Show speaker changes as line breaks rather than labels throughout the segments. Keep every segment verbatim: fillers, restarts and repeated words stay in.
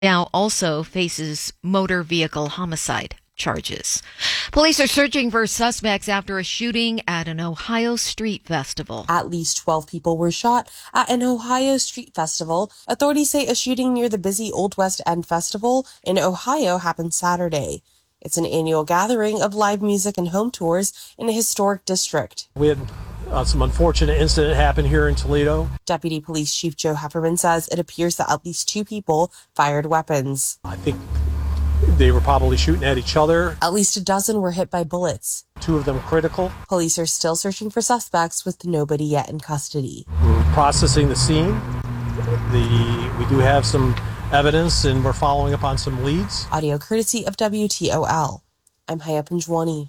now also faces motor vehicle homicide charges. Police are searching for suspects after a shooting at an Ohio street festival.
At least twelve people were shot at an Ohio street festival. Authorities say a shooting near the busy Old West End Festival in Ohio happened Saturday. It's an annual gathering of live music and home tours in a historic district.
We had uh, some unfortunate incident happen here in Toledo.
Deputy Police Chief Joe Hefferman says it appears that at least two people fired weapons.
I think they were probably shooting at each other.
At least a dozen were hit by bullets.
Two of them critical.
Police are still searching for suspects with nobody yet in custody.
We're processing the scene. The, we do have some evidence and we're following up on some leads.
Audio courtesy of W T O L. I'm Haya Panjwani.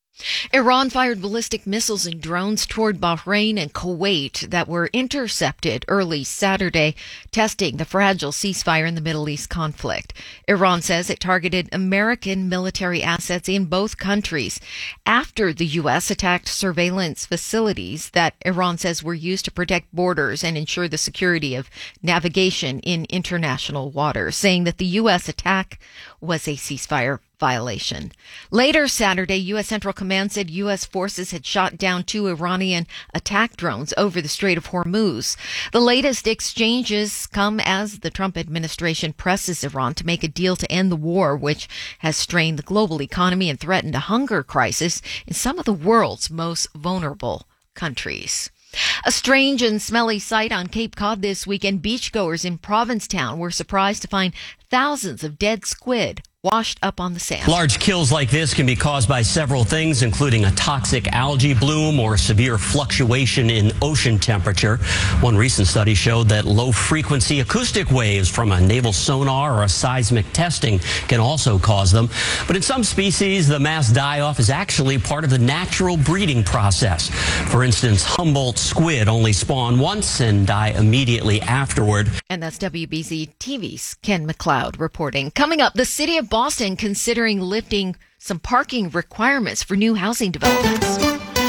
Iran fired ballistic missiles and drones toward Bahrain and Kuwait that were intercepted early Saturday, testing the fragile ceasefire in the Middle East conflict. Iran says it targeted American military assets in both countries after the U S attacked surveillance facilities that Iran says were used to protect borders and ensure the security of navigation in international waters, saying that the U S attack was a ceasefire violation. Later Saturday, U S. Central Command said U S forces had shot down two Iranian attack drones over the Strait of Hormuz. The latest exchanges come as the Trump administration presses Iran to make a deal to end the war, which has strained the global economy and threatened a hunger crisis in some of the world's most vulnerable countries. A strange and smelly sight on Cape Cod this weekend. Beachgoers in Provincetown were surprised to find thousands of dead squid washed up on the sand.
Large kills like this can be caused by several things, including a toxic algae bloom or severe fluctuation in ocean temperature. One recent study showed that low-frequency acoustic waves from a naval sonar or a seismic testing can also cause them. But in some species, the mass die-off is actually part of the natural breeding process. For instance, Humboldt squid only spawn once and die immediately afterward.
And that's W B Z T V's Ken McLeod reporting. Coming up, the city of Boston considering lifting some parking requirements for new housing developments.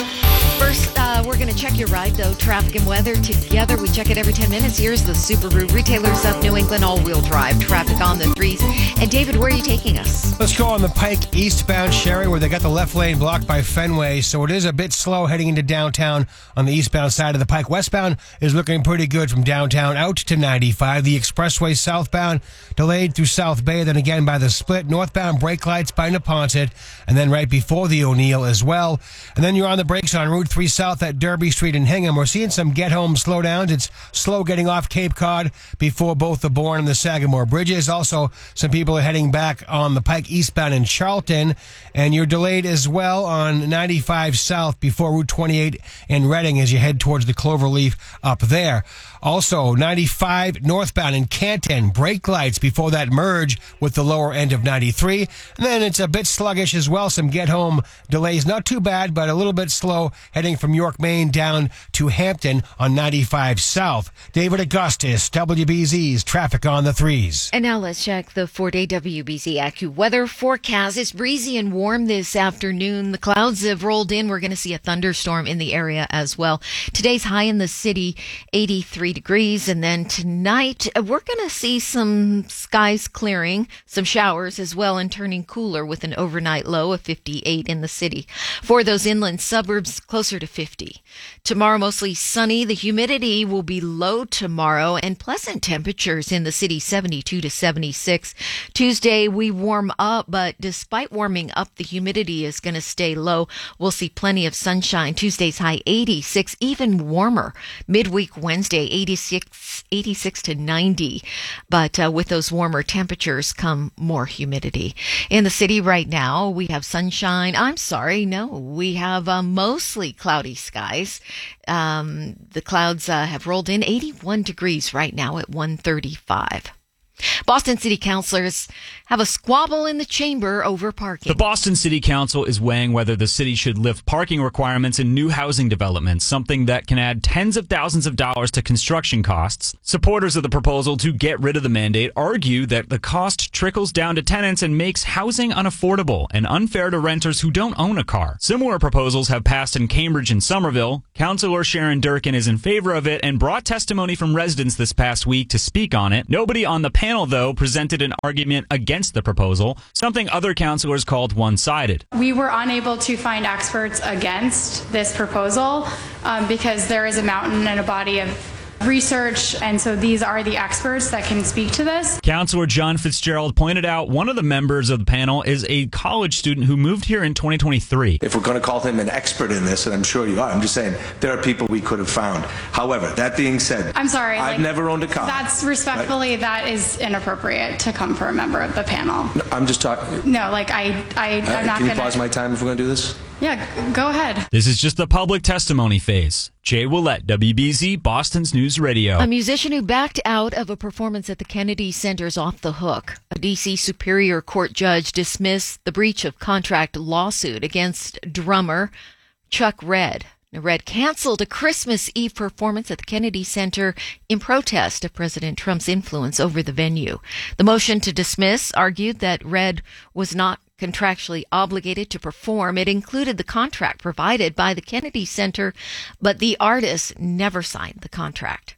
First, uh, we're going to check your ride, though. Traffic and weather together. We check it every ten minutes. Here's the Subaru Retailers of New England all-wheel drive traffic on the threes. And David, where are you taking us?
Let's go on the Pike eastbound, Sherry, where they got the left lane blocked by Fenway. So it is a bit slow heading into downtown on the eastbound side of the Pike. Westbound is looking pretty good from downtown out to ninety-five. The expressway southbound delayed through South Bay, then again by the split. Northbound brake lights by Neponset, and then right before the O'Neill as well. And then you're on the brakes on Route three South at Derby Street in Hingham. We're seeing some get-home slowdowns. It's slow getting off Cape Cod before both the Bourne and the Sagamore bridges. Also, some people are heading back on the Pike eastbound in Charlton, and you're delayed as well on ninety-five South before Route twenty-eight in Reading as you head towards the Cloverleaf up there. Also, ninety-five northbound in Canton, brake lights before that merge with the lower end of ninety-three. And then it's a bit sluggish as well. Some get-home delays. Not too bad, but a little bit slow heading from York, Maine down to Hampton on ninety-five South. David Augustus, W B Z's Traffic on the Threes.
And now let's check the four-day W B Z AccuWeather forecast. It's breezy and warm this afternoon. The clouds have rolled in. We're going to see a thunderstorm in the area as well. Today's high in the city, eighty-three degrees. And then tonight, we're going to see some skies clearing, some showers as well, and turning cooler with an overnight low of fifty-eight in the city. For those inland suburbs, closer to fifty. Tomorrow, mostly sunny. The humidity will be low tomorrow and pleasant temperatures in the city, seventy-two to seventy-six. Tuesday, we warm up, but despite warming up, the humidity is going to stay low. We'll see plenty of sunshine. Tuesday's high eighty-six, even warmer. Midweek Wednesday, eighty-six, eighty-six to ninety. But uh, with those warmer temperatures come more humidity. In the city right now, we have sunshine. I'm sorry, no, we have uh, mostly cloudy skies. Um, the clouds uh, have rolled in. eighty-one degrees right now at one thirty-five. Boston City Councilors have a squabble in the chamber over parking.
The Boston City Council is weighing whether the city should lift parking requirements in new housing developments, something that can add tens of thousands of dollars to construction costs. Supporters of the proposal to get rid of the mandate argue that the cost trickles down to tenants and makes housing unaffordable and unfair to renters who don't own a car. Similar proposals have passed in Cambridge and Somerville. Councilor Sharon Durkin is in favor of it and brought testimony from residents this past week to speak on it. Nobody on the panel panel, though, presented an argument against the proposal, something other counselors called one-sided.
We were unable to find experts against this proposal um, because there is a mountain and a body of research, and so these are the experts that can speak to this.
Counselor John Fitzgerald pointed out one of the members of the panel is a college student who moved here in twenty twenty-three.
If we're going to call him an expert in this, and I'm sure you are, I'm just saying there are people we could have found. However, that being said,
I'm sorry,
I've
like,
never owned a car.
That's respectfully, right? That is inappropriate to come from a member of the panel.
No, I'm just talking.
No, like I, I, I'm
uh,
not.
Can you
gonna...
pause my time if we're going to do this?
Yeah, go ahead.
This is just the public testimony phase. Jay Willett, W B Z, Boston's News Radio.
A musician who backed out of a performance at the Kennedy Center's off the hook. A D C Superior Court judge dismissed the breach of contract lawsuit against drummer Chuck Redd. Now, Redd canceled a Christmas Eve performance at the Kennedy Center in protest of President Trump's influence over the venue. The motion to dismiss argued that Redd was not contractually obligated to perform. It included the contract provided by the Kennedy Center, but the artist never signed the contract.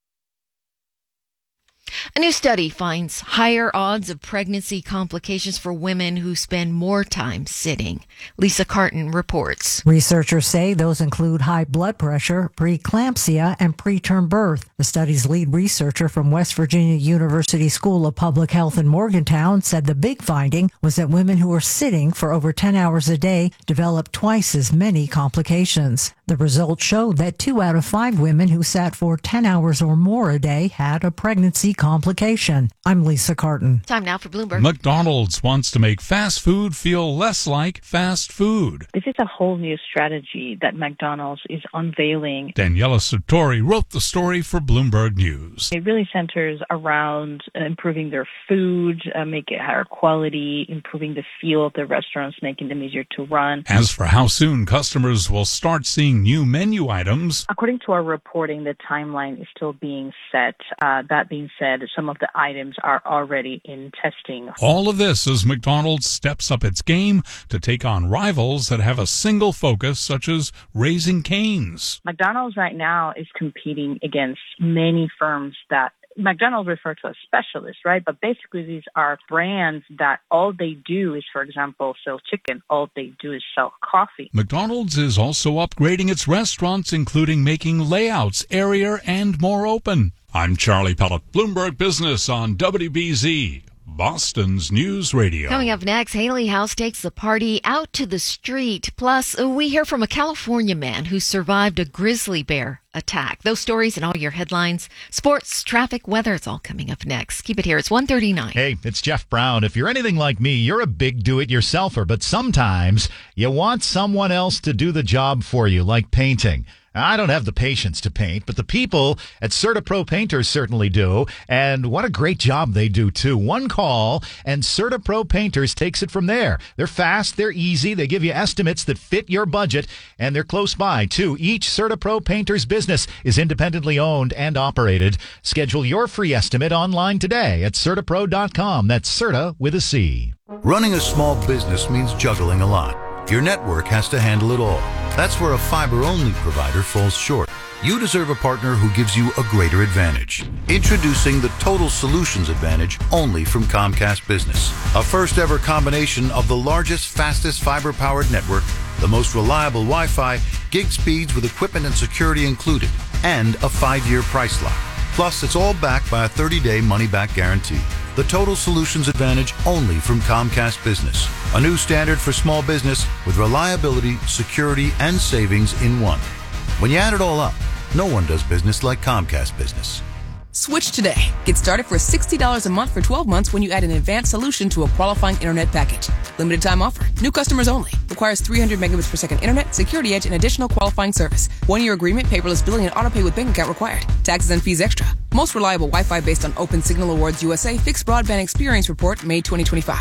A new study finds higher odds of pregnancy complications for women who spend more time sitting. Lisa Carton reports.
Researchers say those include high blood pressure, preeclampsia, and preterm birth. The study's lead researcher from West Virginia University School of Public Health in Morgantown said the big finding was that women who were sitting for over ten hours a day developed twice as many complications. The results showed that two out of five women who sat for ten hours or more a day had a pregnancy complication. I'm Lisa Carton.
Time now for Bloomberg.
McDonald's wants to make fast food feel less like fast food.
This is a whole new strategy that McDonald's is unveiling.
Daniela Sartori wrote the story for Bloomberg News.
It really centers around improving their food, uh, make it higher quality, improving the feel of the restaurants, making them easier to run.
As for how soon customers will start seeing new menu items,
according to our reporting, the timeline is still being set. Uh, that being said, some of the items are already in testing.
All of this as McDonald's steps up its game to take on rivals that have a single focus, such as Raising Cane's.
McDonald's right now is competing against many firms that McDonald's refer to as specialists, right? But basically these are brands that all they do is, for example, sell chicken. All they do is sell coffee.
McDonald's is also upgrading its restaurants, including making layouts airier and more open. I'm Charlie Pellet, Bloomberg Business on W B Z, Boston's News Radio.
Coming up next, Haley House takes the party out to the street. Plus, we hear from a California man who survived a grizzly bear attack. Those stories and all your headlines, sports, traffic, weather, it's all coming up next. Keep it here. It's one thirty-nine.
Hey, it's Jeff Brown. If you're anything like me, you're a big do-it-yourselfer, but sometimes you want someone else to do the job for you, like painting. I don't have the patience to paint, but the people at CertaPro Painters certainly do. And what a great job they do, too. One call, and CertaPro Painters takes it from there. They're fast, they're easy, they give you estimates that fit your budget, and they're close by, too. Each CertaPro Painters business is independently owned and operated. Schedule your free estimate online today at Certa Pro dot com. That's Certa with a C.
Running a small business means juggling a lot. Your network has to handle it all. That's where a fiber-only provider falls short. You deserve a partner who gives you a greater advantage. Introducing the Total Solutions Advantage only from Comcast Business. A first-ever combination of the largest, fastest fiber-powered network, the most reliable Wi-Fi, gig speeds with equipment and security included, and a five-year price lock. Plus, it's all backed by a thirty-day money-back guarantee. The Total Solutions Advantage only from Comcast Business. A new standard for small business with reliability, security, and savings in one. When you add it all up, no one does business like Comcast Business.
Switch today. Get started for sixty dollars a month for twelve months when you add an advanced solution to a qualifying internet package. Limited time offer. New customers only. Requires three hundred megabits per second internet, security edge, and additional qualifying service. One-year agreement, paperless billing, and autopay with bank account required. Taxes and fees extra. Most reliable Wi-Fi based on Open Signal Awards U S A Fixed Broadband Experience Report, May twenty twenty-five.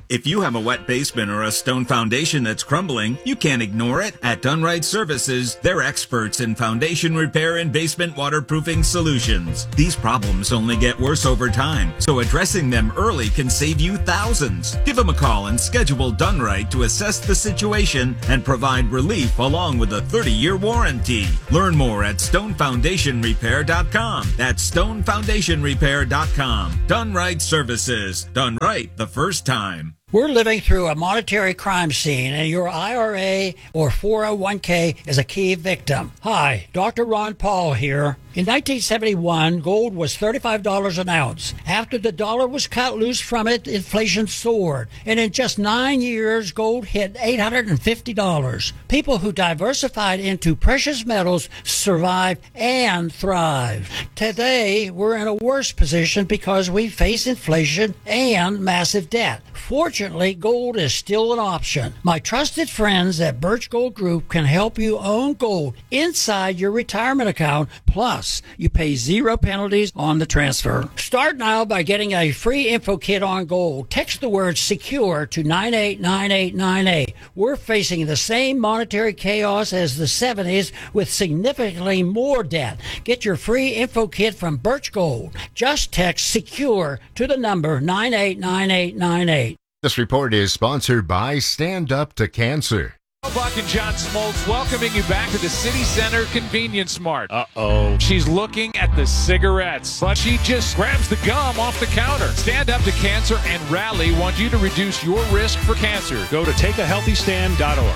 If you have a wet basement or a stone foundation that's crumbling, you can't ignore it. At Dunright Services, they're experts in foundation repair and basement waterproofing solutions. These problems only get worse over time, so addressing them early can save you thousands. Give them a call and schedule Dunright to assess the situation and provide relief along with a thirty-year warranty. Learn more at stone foundation repair dot com. That's stone foundation repair dot com. Dunright Services. Done right the first time.
We're living through a monetary crime scene, and your I R A or four oh one k is a key victim. Hi, Doctor Ron Paul here. In nineteen seventy-one, gold was thirty-five dollars an ounce. After the dollar was cut loose from it, inflation soared. And in just nine years, gold hit eight hundred fifty dollars. People who diversified into precious metals survived and thrived. Today, we're in a worse position because we face inflation and massive debt. Fortunately, gold is still an option. My trusted friends at Birch Gold Group can help you own gold inside your retirement account. Plus, you pay zero penalties on the transfer. Start now by getting a free info kit on gold. Text the word SECURE to nine eight nine eight nine eight. We're facing the same monetary chaos as the seventies with significantly more debt. Get your free info kit from Birch Gold. Just text SECURE to the number nine eight nine eight nine eight.
This report is sponsored by Stand Up to Cancer.
Buck and John Smoltz welcoming you back to the City Center Convenience Mart. Uh-oh. She's looking at the cigarettes, but she just grabs the gum off the counter. Stand Up to Cancer and Rally want you to reduce your risk for cancer. Go to take a healthy stand dot org.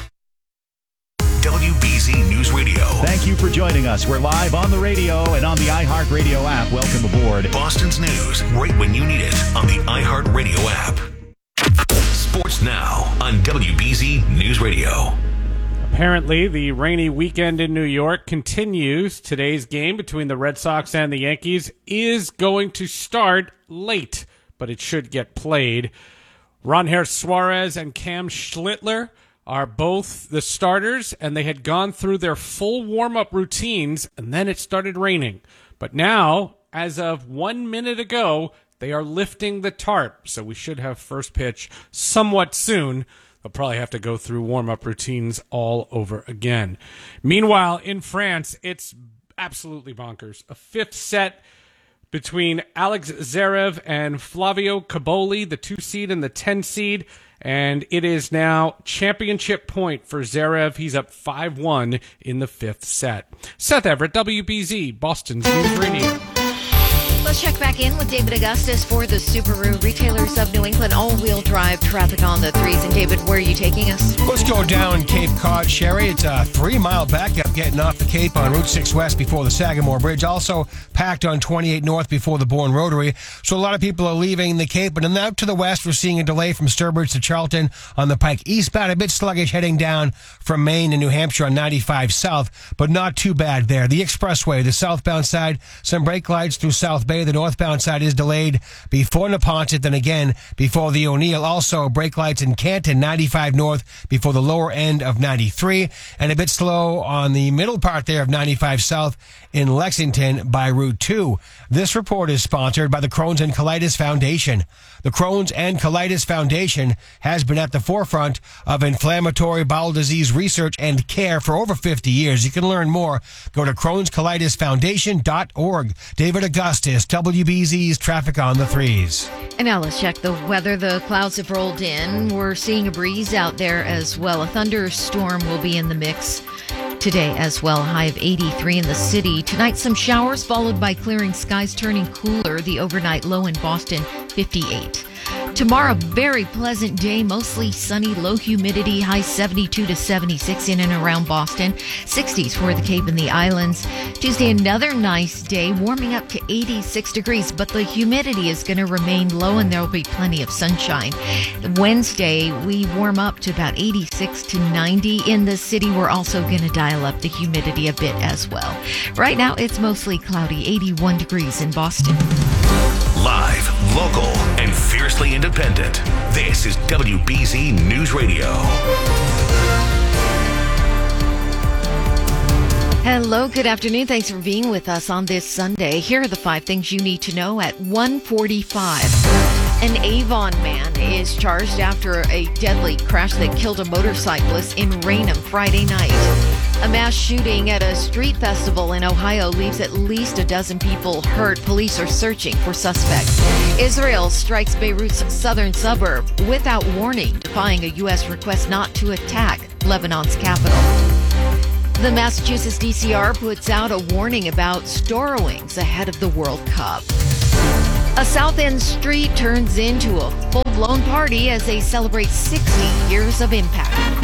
W B Z News Radio.
Thank you for joining us. We're live on the radio and on the iHeartRadio app. Welcome aboard.
Boston's news right when you need it on the iHeartRadio app. Sports Now on W B Z News Radio.
Apparently, the rainy weekend in New York continues. Today's game between the Red Sox and the Yankees is going to start late, but it should get played. Ronher Suarez and Cam Schlittler are both the starters, and they had gone through their full warm-up routines, and then it started raining. But now, as of one minute ago, they are lifting the tarp, so we should have first pitch somewhat soon. They'll probably have to go through warm-up routines all over again. Meanwhile, in France, it's absolutely bonkers. A fifth set between Alex Zverev and Flavio Caboli, the two seed and the ten seed, and it is now championship point for Zverev. He's up five one in the fifth set. Seth Everett, W B Z, Boston's News Radio.
Let's check back in with David Augustus for the Subaru Retailers of New England all-wheel drive traffic on the threes. And David, where are you taking us?
Let's go down Cape Cod, Sherry. It's a three-mile backup getting off the Cape on Route six West before the Sagamore Bridge. Also packed on twenty-eight North before the Bourne Rotary. So a lot of people are leaving the Cape. But then out to the west, we're seeing a delay from Sturbridge to Charlton on the Pike eastbound. A bit sluggish heading down from Maine and New Hampshire on ninety-five South, but not too bad there. The expressway, the southbound side, some brake lights through South Bay. The northbound side is delayed before Neponset, then again before the O'Neill. Also, brake lights in Canton, ninety-five North before the lower end of ninety-three. And a bit slow on the middle part there of ninety-five South in Lexington by Route two. This report is sponsored by the Crohn's and Colitis Foundation. The Crohn's and Colitis Foundation has been at the forefront of inflammatory bowel disease research and care for over fifty years. You can learn more. Go to crohns colitis foundation dot org. David Augustus, W B Z's Traffic on the Threes.
And now let's check the weather. The clouds have rolled in. We're seeing a breeze out there as well. A thunderstorm will be in the mix today as well. A high of eighty-three in the city. Tonight, some showers followed by clearing skies turning cooler. The overnight low in Boston, fifty-eight. Tomorrow, very pleasant day, mostly sunny, low humidity, high seventy-two to seventy-six in and around Boston, sixties for the Cape and the Islands. Tuesday, another nice day, warming up to eighty-six degrees, but the humidity is going to remain low and there will be plenty of sunshine. Wednesday, we warm up to about eighty-six to ninety in the city. We're also going to dial up the humidity a bit as well. Right now, it's mostly cloudy, eighty-one degrees in Boston.
Live, local, and fiercely independent. This is W B Z News Radio.
Hello, good afternoon. Thanks for being with us on this Sunday. Here are the five things you need to know at one forty-five. An Avon man is charged after a deadly crash that killed a motorcyclist in Raynham Friday night. A mass shooting at a street festival in Ohio leaves at least a dozen people hurt. Police are searching for suspects. Israel strikes Beirut's southern suburb without warning, defying a U S request not to attack Lebanon's capital. The Massachusetts D C R puts out a warning about Storowings ahead of the World Cup. A South End street turns into a full-blown party as they celebrate sixty years of Impact.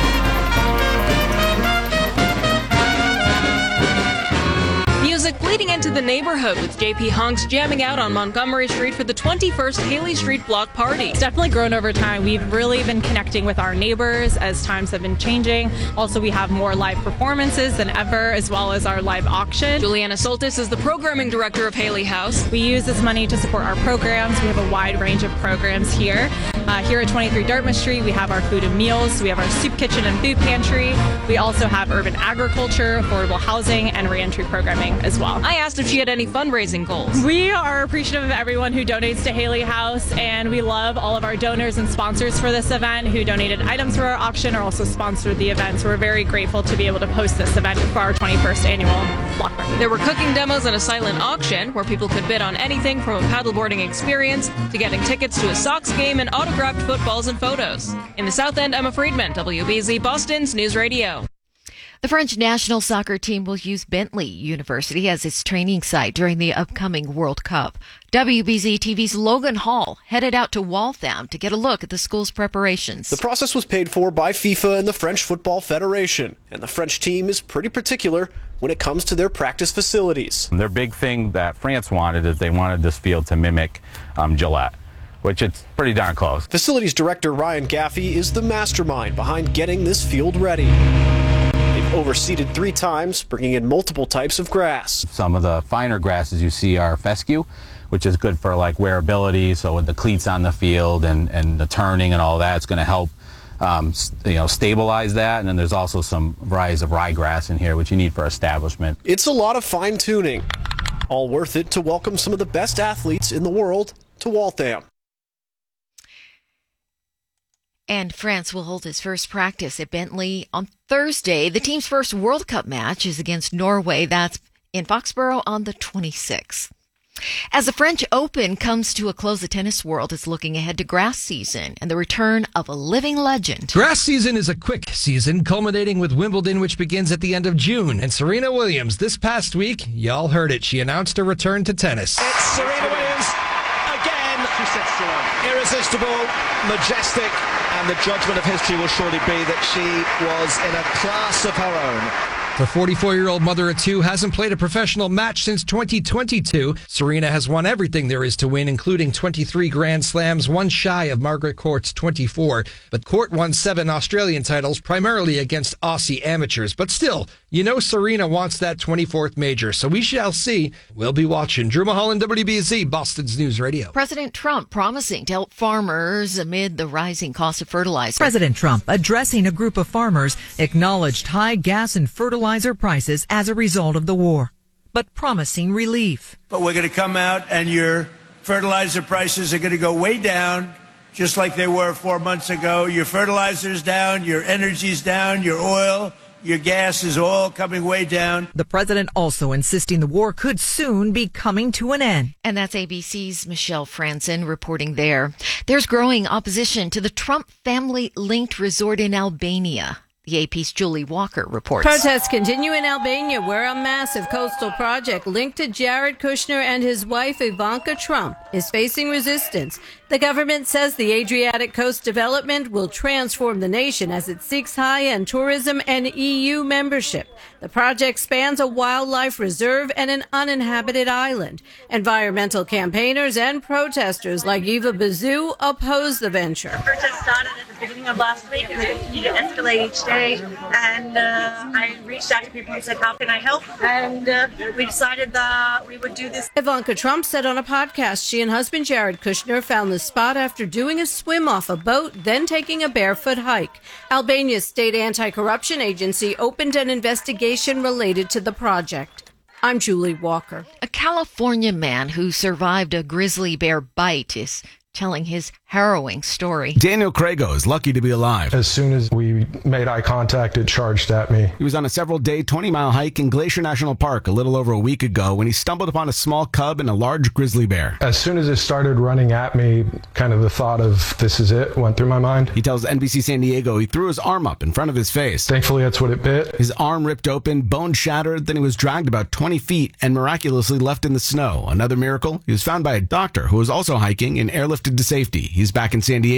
Music bleeding into the neighborhood with J P Hunks jamming out on Montgomery Street for the twenty-first Haley Street Block Party.
It's definitely grown over time. We've really been connecting with our neighbors as times have been changing. Also, we have more live performances than ever, as well as our live auction.
Juliana Soltis is the programming director of Haley House.
We use this money to support our programs. We have a wide range of programs here. Uh, here at twenty-three Dartmouth Street, we have our food and meals. We have our soup kitchen and food pantry. We also have urban agriculture, affordable housing, and reentry programming as well.
I asked if she had any fundraising goals.
We are appreciative of everyone who donates to Haley House, and we love all of our donors and sponsors for this event who donated items for our auction or also sponsored the event. So we're very grateful to be able to host this event for our twenty-first annual block party.
There were cooking demos and a silent auction where people could bid on anything from a paddleboarding experience to getting tickets to a Sox game and autographed footballs and photos. In the South End, Emma Friedman, W B Z Boston's News Radio.
The French national soccer team will use Bentley University as its training site during the upcoming World Cup. W B Z T V's Logan Hall headed out to Waltham to get a look at the school's preparations.
The process was paid for by FIFA and the French Football Federation, and the French team is pretty particular when it comes to their practice facilities.
Their big thing that France wanted is they wanted this field to mimic um, Gillette, which it's pretty darn close.
Facilities director Ryan Gaffey is the mastermind behind getting this field ready. They've overseeded three times, bringing in multiple types of grass.
Some of the finer grasses you see are fescue, which is good for like wearability. So with the cleats on the field and, and the turning and all that, it's going to help um, you know, stabilize that. And then there's also some varieties of ryegrass in here, which you need for establishment.
It's a lot of fine tuning, all worth it to welcome some of the best athletes in the world to Waltham.
And France will hold its first practice at Bentley on Thursday. The team's first World Cup match is against Norway. That's in Foxborough on the twenty-sixth. As the French Open comes to a close, the tennis world is looking ahead to grass season and the return of a living legend.
Grass season is a quick season, culminating with Wimbledon, which begins at the end of June. And Serena Williams, this past week, y'all heard it, she announced her return to tennis.
It's Serena Williams again. Irresistible, majestic, and the judgment of history will surely be that she was in a class of her own.
The forty-four-year-old mother of two hasn't played a professional match since twenty twenty-two. Serena has won everything there is to win, including twenty-three Grand Slams, one shy of Margaret Court's twenty-four. But Court won seven Australian titles, primarily against Aussie amateurs. But still, you know Serena wants that twenty-fourth major, so we shall see. We'll be watching. Drew Mulholland, W B Z, Boston's News Radio.
President Trump promising to help farmers amid the rising cost of fertilizer.
President Trump, addressing a group of farmers, acknowledged high gas and fertilizer prices as a result of the war, but promising relief.
But we're going to come out and your fertilizer prices are going to go way down, just like they were four months ago. Your fertilizer's down, your energy's down, your oil, your gas is all coming way down.
The president also insisting the war could soon be coming to an end.
And that's A B C's Michelle Franzen reporting there. There's growing opposition to the Trump family-linked resort in Albania. The A P's Julie Walker reports.
Protests continue in Albania, where a massive coastal project linked to Jared Kushner and his wife Ivanka Trump is facing resistance. The government says the Adriatic Coast development will transform the nation as it seeks high-end tourism and E U membership. The project spans a wildlife reserve and an uninhabited island. Environmental campaigners and protesters like Eva Bazou oppose the venture.
The protest started at the beginning of last week and it continued to escalate each day. And uh, I reached out to people and said, how can I help? And uh, we decided that we would do this.
Ivanka Trump said on a podcast she and husband Jared Kushner found the spot after doing a swim off a boat, then taking a barefoot hike. Albania's state anti-corruption agency opened an investigation related to the project. I'm Julie Walker.
A California man who survived a grizzly bear bite is telling his harrowing story.
Daniel Crago is lucky to be alive.
As soon as we made eye contact, it charged at me.
He was on a several-day twenty-mile hike in Glacier National Park a little over a week ago when he stumbled upon a small cub and a large grizzly bear.
As soon as it started running at me, kind of the thought of this is it went through my mind.
He tells N B C San Diego he threw his arm up in front of his face.
Thankfully, that's what it bit.
His arm ripped open, bone shattered, then he was dragged about twenty feet and miraculously left in the snow. Another miracle, he was found by a doctor who was also hiking and airlifted to safety. He's back in San Diego.